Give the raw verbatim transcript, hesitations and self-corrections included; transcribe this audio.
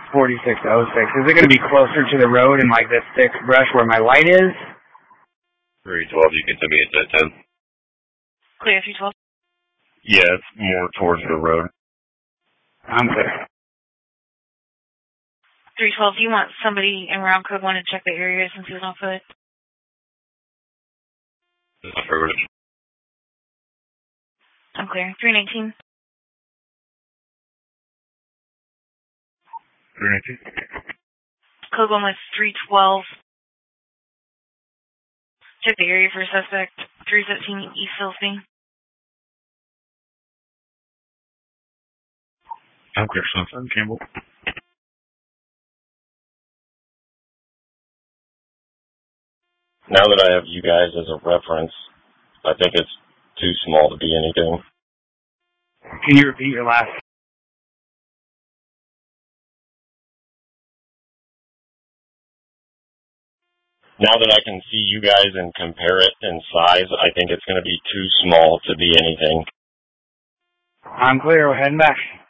forty-six oh six. Is it going to be closer to the road and like this thick brush where my light is? three twelve, you can send me at ten. Clear, three twelve. Yeah, it's more towards the road. I'm clear. three twelve, do you want somebody in round code one to check the area since he was on foot? Affirmative. I'm clear. three nineteen. three nineteen. Code one was three twelve. Check the area for suspect. three fifteen East Silsby. I'm clear, Sunset Campbell. Now that I have you guys as a reference, I think it's too small to be anything. Can you repeat your last? Now that I can see you guys and compare it in size, I think it's going to be too small to be anything. I'm clear. We're heading back.